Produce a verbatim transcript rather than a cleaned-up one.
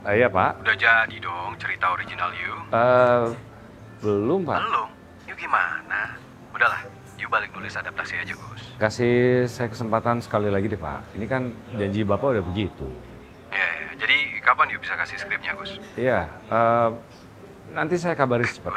Uh, iya, Pak. Udah jadi dong cerita original You? Uh, belum, Pak. Belum? You gimana? Udahlah, You balik nulis adaptasi aja, Gus. Kasih saya kesempatan sekali lagi deh, Pak. Ini kan janji Bapak udah begitu. Ya, yeah, jadi kapan You bisa kasih skripnya, Gus? Iya, uh, nanti saya kabari cepat.